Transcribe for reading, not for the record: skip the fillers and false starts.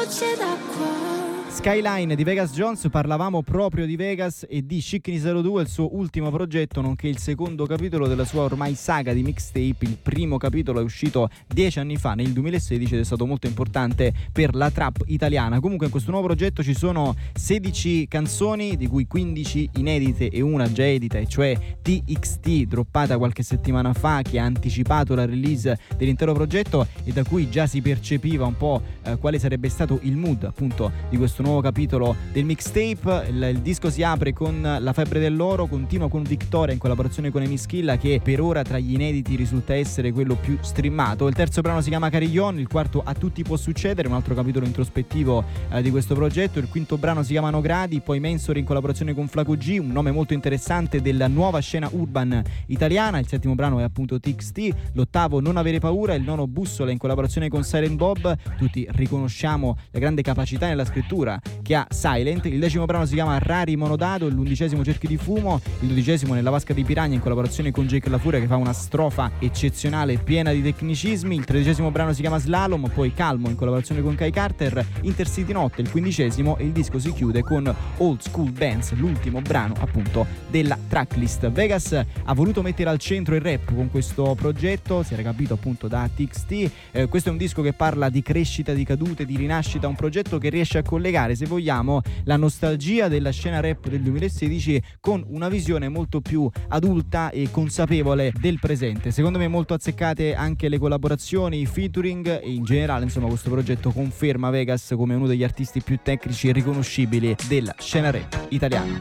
gocce d'acqua. Skyline di Vegas Jones, parlavamo proprio di Vegas e di Shikni 02, il suo ultimo progetto, nonché il secondo capitolo della sua ormai saga di mixtape. Il primo capitolo è uscito 10 anni fa, nel 2016, ed è stato molto importante per la trap italiana. Comunque in questo nuovo progetto ci sono 16 canzoni, di cui 15 inedite e una già edita, e cioè TXT, droppata qualche settimana fa, che ha anticipato la release dell'intero progetto e da cui già si percepiva un po' quale sarebbe stato il mood appunto di questo nuovo capitolo del mixtape. Il disco si apre con La febbre dell'oro, continua con Victoria in collaborazione con Emischilla, che per ora tra gli inediti risulta essere quello più streamato. Il terzo brano si chiama Carillon, il quarto A tutti può succedere, un altro capitolo introspettivo di questo progetto. Il quinto brano si chiama No Gradi, poi Mensori in collaborazione con Flaco G, un nome molto interessante della nuova scena urban italiana. Il settimo brano è appunto TXT, l'ottavo Non avere paura, il nono Bussola in collaborazione con Silent Bob. Tutti riconosciamo la grande capacità nella scrittura che ha Silent. Il decimo brano si chiama Rari Monodato, l'undicesimo Cerchi di fumo, il dodicesimo Nella vasca di Piragna in collaborazione con Jake La Furia, che fa una strofa eccezionale piena di tecnicismi. Il tredicesimo brano si chiama Slalom, poi Calmo in collaborazione con Kai Carter, Intercity Notte il quindicesimo, e il disco si chiude con Old School Dance, l'ultimo brano appunto della tracklist. Vegas ha voluto mettere al centro il rap con questo progetto, si era capito appunto da TXT. Questo è un disco che parla di crescita, di cadute, di rinascita, un progetto che riesce a collegare, se vogliamo, la nostalgia della scena rap del 2016 con una visione molto più adulta e consapevole del presente. Secondo me molto azzeccate anche le collaborazioni, i featuring, e in generale insomma questo progetto conferma Vegas come uno degli artisti più tecnici e riconoscibili della scena rap italiana.